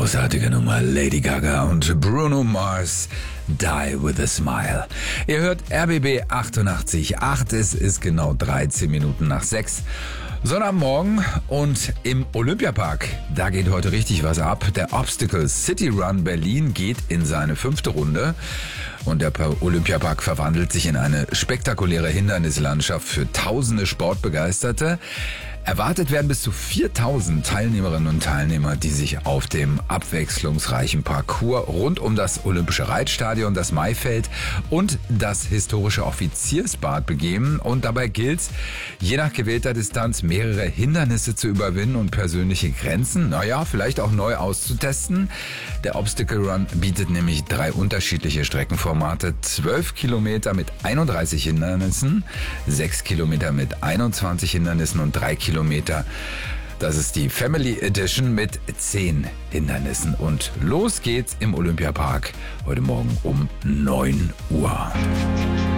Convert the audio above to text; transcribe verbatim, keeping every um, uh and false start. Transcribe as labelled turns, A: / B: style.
A: großartige Nummer, Lady Gaga und Bruno Mars, Die With A Smile. Ihr hört R B B achtundachtzig Komma acht, es ist genau dreizehn Minuten nach sechs. Sonne am Morgen und im Olympiapark, da geht heute richtig was ab. Der Obstacle City Run Berlin geht in seine fünfte Runde und der Olympiapark verwandelt sich in eine spektakuläre Hindernislandschaft für tausende Sportbegeisterte. Erwartet werden bis zu viertausend Teilnehmerinnen und Teilnehmer, die sich auf dem abwechslungsreichen Parcours rund um das Olympische Reitstadion, das Maifeld und das historische Offiziersbad begeben. Und dabei gilt es, je nach gewählter Distanz mehrere Hindernisse zu überwinden und persönliche Grenzen, naja, vielleicht auch neu auszutesten. Der Obstacle Run bietet nämlich drei unterschiedliche Streckenformate. zwölf Kilometer mit einunddreißig Hindernissen, sechs Kilometer mit einundzwanzig Hindernissen und drei Kilometer Kilometer. Das ist die Family Edition mit zehn Hindernissen. Und los geht's im Olympiapark heute Morgen um neun Uhr.